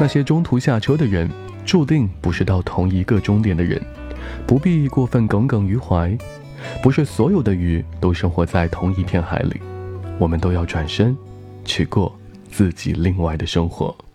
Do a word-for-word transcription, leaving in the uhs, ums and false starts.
那些中途下车的人，注定不是到同一个终点的人，不必过分耿耿于怀。不是所有的鱼都生活在同一片海里，我们都要转身去过自己另外的生活。